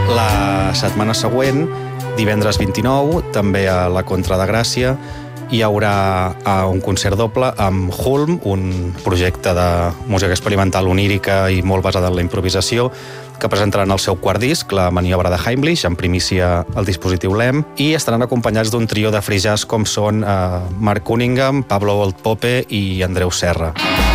La setmana següent, divendres 29, també a la Contra de Gràcia, hi haurà un concert doble amb Hulm, un projecte de música experimental onírica i molt basada en la improvisació, que presentaran el seu quart disc, La maniobra de Heimlich, en primícia al dispositiu LEM, i estaran acompanyats d'un trio de free jazz com són Mark Cunningham, Pablo Old Pope i Andreu Serra.